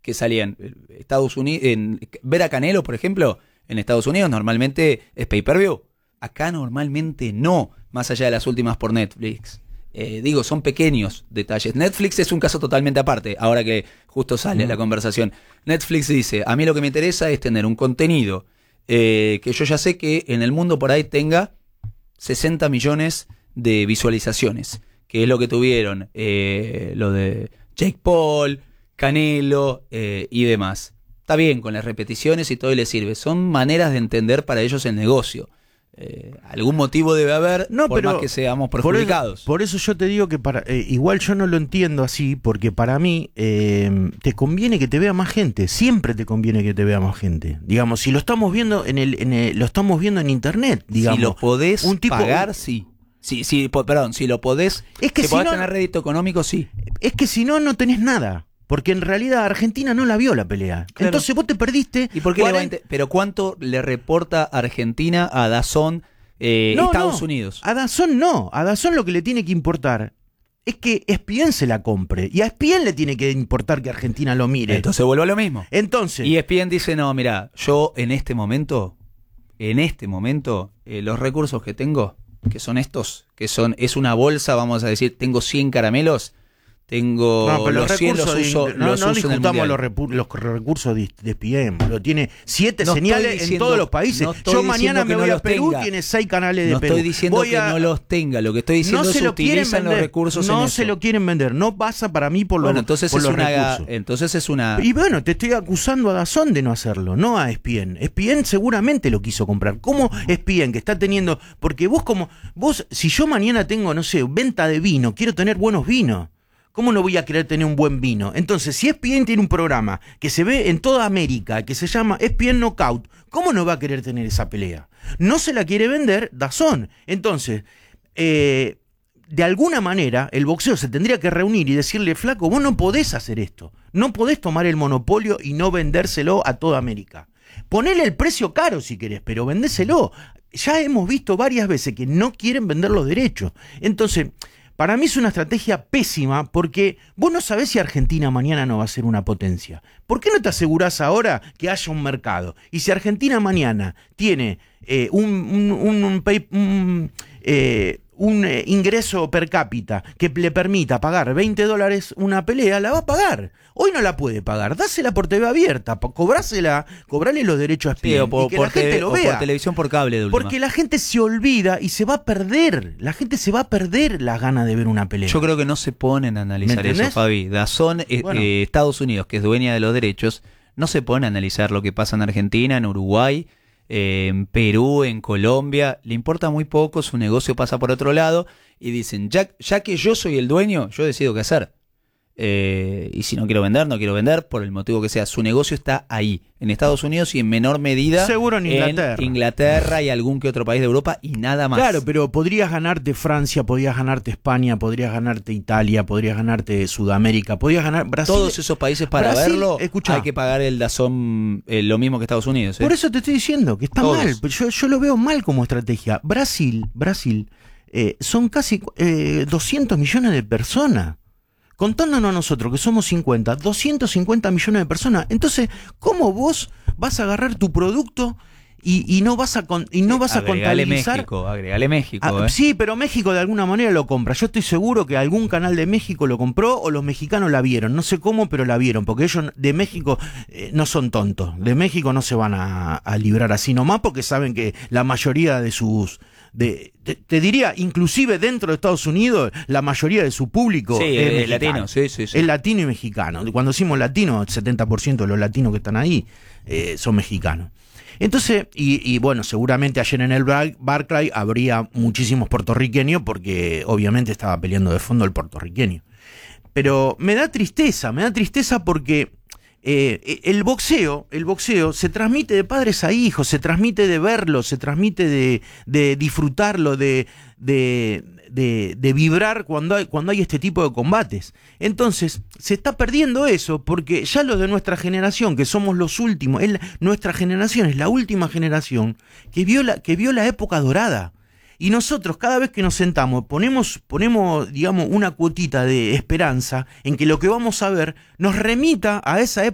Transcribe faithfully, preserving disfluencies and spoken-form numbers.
que salían Estados Unidos, en, ver a Canelo, por ejemplo, en Estados Unidos normalmente es pay-per-view. Acá normalmente no, más allá de las últimas por Netflix. Eh, digo, son pequeños detalles. Netflix es un caso totalmente aparte, ahora que justo sale mm. la conversación. Netflix dice, a mí lo que me interesa es tener un contenido eh, que yo ya sé que en el mundo por ahí tenga sesenta millones de visualizaciones, que es lo que tuvieron eh, lo de Jake Paul, Canelo eh, y demás. Está bien con las repeticiones y todo y le sirve. Son maneras de entender para ellos el negocio. Eh, algún motivo debe haber, no, por pero más que seamos perjudicados. Por eso, por eso yo te digo que para eh, igual yo no lo entiendo así, porque para mí eh, te conviene que te vea más gente. Siempre te conviene que te vea más gente. Digamos, si lo estamos viendo en el, en el lo estamos viendo en internet, digamos. Si lo podés un tipo, pagar, sí. Sí, sí, po, perdón, si lo podés, es que si, si podés no, tener rédito económico, sí. Es que si no, no tenés nada. Porque en realidad Argentina no la vio la pelea. Claro. Entonces vos te perdiste. ¿Y por qué cuarenta... le va a Pero ¿cuánto le reporta Argentina a DAZN eh, no, Estados no. Unidos? A DAZN no. A DAZN lo que le tiene que importar es que E S P N se la compre. Y a E S P N le tiene que importar que Argentina lo mire. Entonces vuelvo a lo mismo. Entonces. Y E S P N dice, no, mira, yo en este momento, en este momento, eh, los recursos que tengo, que son estos, que son, es una bolsa, vamos a decir, tengo cien caramelos. Tengo no, pero los, los cien, los de, uso, no, los no uso discutamos los, repu, los recursos de, de E S P N. Lo tiene siete no señales diciendo, en todos los países. No Yo mañana me no voy a Perú, tenga. tiene seis canales de no Perú. No estoy diciendo voy que a... no los tenga. Lo que estoy diciendo no es que utilizan los recursos No en se eso. lo quieren vender. No pasa para mí por, bueno, lo, entonces por es los una, recursos. Entonces es una... Y bueno, te estoy acusando a DAZN de no hacerlo, no a E S P N. E S P N seguramente lo quiso comprar. ¿Cómo E S P N que está teniendo...? Porque vos como... vos si yo mañana tengo, no sé, venta de vino, quiero tener buenos vinos. ¿Cómo no voy a querer tener un buen vino? Entonces, si E S P N tiene un programa que se ve en toda América, que se llama E S P N Knockout, ¿cómo no va a querer tener esa pelea? No se la quiere vender DAZN. Entonces, eh, de alguna manera, el boxeo se tendría que reunir y decirle, flaco, vos no podés hacer esto. No podés tomar el monopolio y no vendérselo a toda América. Ponele el precio caro si querés, pero vendéselo. Ya hemos visto varias veces que no quieren vender los derechos. Entonces... para mí es una estrategia pésima porque vos no sabés si Argentina mañana no va a ser una potencia. ¿Por qué no te asegurás ahora que haya un mercado? Y si Argentina mañana tiene eh, un, un, un, un, un, eh, un eh, ingreso per cápita que le permita pagar veinte dólares una pelea, la va a pagar. Hoy no la puede pagar. Dásela por T V abierta, cobrásela, cobrale los derechos a E S P N sí, o por, y que por la gente te, lo o vea. por televisión por cable de última. Porque la gente se olvida y se va a perder. La gente se va a perder las ganas de ver una pelea. Yo creo que no se ponen a analizar eso, Fabi. DAZN, eh, bueno. eh, Estados Unidos, que es dueña de los derechos, no se pone a analizar lo que pasa en Argentina, en Uruguay, eh, en Perú, en Colombia. Le importa muy poco, su negocio pasa por otro lado y dicen, ya, ya que yo soy el dueño, yo decido qué hacer. Eh, y si no quiero vender, no quiero vender, por el motivo que sea. Su negocio está ahí, en Estados Unidos y en menor medida seguro en Inglaterra. en Inglaterra y algún que otro país de Europa y nada más. Claro, pero podrías ganarte Francia, podrías ganarte España, podrías ganarte Italia, podrías ganarte Sudamérica, podrías ganar Brasil. Todos esos países para Brasil, verlo escuchá, hay que pagar el DAZN eh, lo mismo que Estados Unidos. ¿eh? Por eso te estoy diciendo que está Todos. mal. Yo, yo lo veo mal como estrategia. Brasil, Brasil eh, son casi eh, doscientos millones de personas. Contándonos a nosotros, que somos cincuenta, doscientos cincuenta millones de personas. Entonces, ¿cómo vos vas a agarrar tu producto y, y no vas a con, y no vas agregale a contabilizar? México, agregale México. Ah, eh. Sí, pero México de alguna manera lo compra. Yo estoy seguro que algún canal de México lo compró o los mexicanos la vieron. No sé cómo, pero la vieron, porque ellos de México eh, no son tontos. De México no se van a, a librar así nomás porque saben que la mayoría de sus... De, te, te diría, inclusive dentro de Estados Unidos, la mayoría de su público sí, es, es latino, sí, sí, sí. es latino y mexicano. Cuando decimos latino, el setenta por ciento de los latinos que están ahí eh, son mexicanos. Entonces, y, y bueno, seguramente ayer en el Bar- Barclay habría muchísimos puertorriqueños porque obviamente estaba peleando de fondo el puertorriqueño. Pero me da tristeza, me da tristeza porque... Eh, el boxeo, el boxeo se transmite de padres a hijos, se transmite de verlo, se transmite de, de disfrutarlo, de, de, de, de vibrar cuando hay, cuando hay este tipo de combates. Entonces, se está perdiendo eso porque ya los de nuestra generación, que somos los últimos, es la, nuestra generación es la última generación que vio la, que vio la época dorada. Y nosotros cada vez que nos sentamos ponemos, ponemos, digamos, una cuotita de esperanza en que lo que vamos a ver nos remita a esa época